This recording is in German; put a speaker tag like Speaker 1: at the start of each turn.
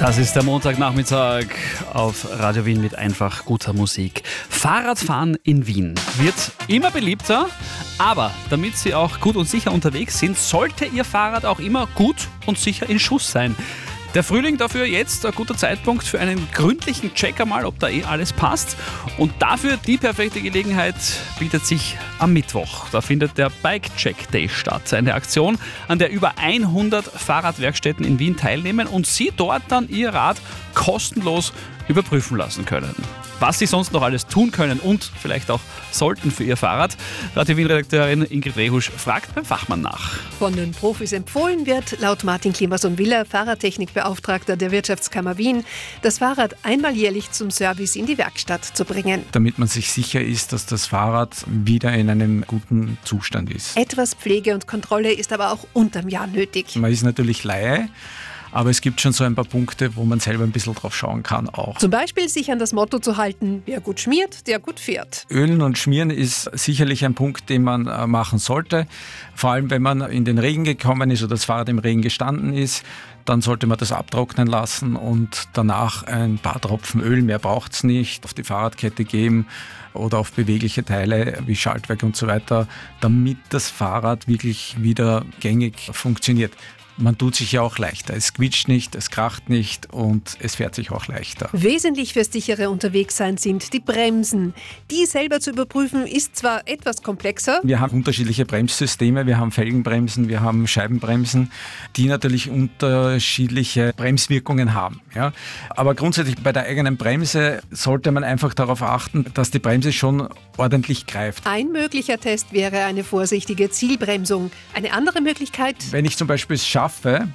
Speaker 1: Das ist der Montagnachmittag auf Radio Wien mit einfach guter Musik. Fahrradfahren in Wien wird immer beliebter, aber damit Sie auch gut und sicher unterwegs sind, sollte Ihr Fahrrad auch immer gut und sicher in Schuss sein. Der Frühling dafür jetzt ein guter Zeitpunkt für einen gründlichen Check einmal, ob da alles passt. Und dafür die perfekte Gelegenheit bietet sich am Mittwoch. Da findet der Bike Check Day statt. Eine Aktion, an der über 100 Fahrradwerkstätten in Wien teilnehmen und Sie dort dann Ihr Rad kostenlos überprüfen lassen können. Was Sie sonst noch alles tun können und vielleicht auch sollten für Ihr Fahrrad, Radio Wien-Redakteurin Ingrid Rehusch fragt beim Fachmann nach.
Speaker 2: Von den Profis empfohlen wird, laut Martin Klimas-Willer, Fahrradtechnikbeauftragter der Wirtschaftskammer Wien, das Fahrrad einmal jährlich zum Service in die Werkstatt zu bringen.
Speaker 3: Damit man sich sicher ist, dass das Fahrrad wieder in einem guten Zustand ist.
Speaker 2: Etwas Pflege und Kontrolle ist aber auch unterm Jahr nötig.
Speaker 3: Man ist natürlich Laie, aber es gibt schon so ein paar Punkte, wo man selber ein bisschen drauf schauen kann auch.
Speaker 2: Zum Beispiel sich an das Motto zu halten, wer gut schmiert, der gut fährt.
Speaker 3: Ölen und Schmieren ist sicherlich ein Punkt, den man machen sollte. Vor allem, wenn man in den Regen gekommen ist oder das Fahrrad im Regen gestanden ist, dann sollte man das abtrocknen lassen und danach ein paar Tropfen Öl, mehr braucht es nicht, auf die Fahrradkette geben oder auf bewegliche Teile wie Schaltwerk und so weiter, damit das Fahrrad wirklich wieder gängig funktioniert. Man tut sich ja auch leichter. Es quietscht nicht, es kracht nicht und es fährt sich auch leichter.
Speaker 2: Wesentlich fürs sichere Unterwegssein sind die Bremsen. Die selber zu überprüfen ist zwar etwas komplexer.
Speaker 3: Wir haben unterschiedliche Bremssysteme. Wir haben Felgenbremsen, wir haben Scheibenbremsen, die natürlich unterschiedliche Bremswirkungen haben. Ja. Aber grundsätzlich bei der eigenen Bremse sollte man einfach darauf achten, dass die Bremse schon ordentlich greift.
Speaker 2: Ein möglicher Test wäre eine vorsichtige Zielbremsung. Eine andere Möglichkeit:
Speaker 3: Wenn ich zum Beispiel es schaffe,